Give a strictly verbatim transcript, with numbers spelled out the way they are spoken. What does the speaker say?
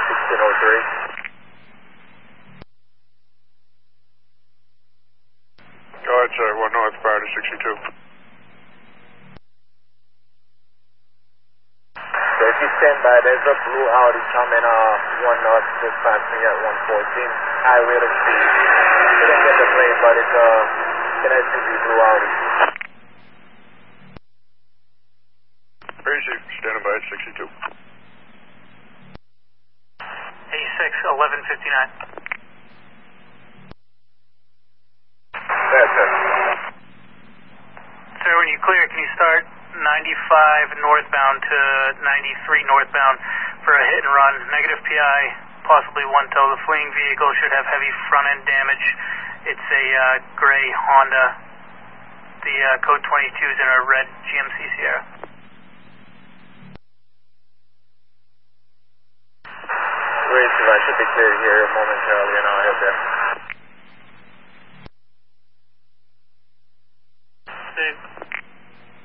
sixteen oh three. Go ahead, sir. One northbound to sixty-two. So if you stand by, there's a blue Audi coming uh, one north, just passing at one fourteen. High rate of speed. Didn't get the plate, but it's uh, an S U V blue Audi. Crazy. Standing by at sixty-two. eighty-six, eleven fifty-nine. That's it. Sir, when you clear, can you start ninety-five northbound to ninety-three northbound for a hit and run? Negative P I, possibly one tow. The fleeing vehicle should have heavy front end damage. It's a uh, gray Honda. The uh, code twenty-two is in a red G M C Sierra. Great, so I should be cleared here momentarily and I'll head there. Steve.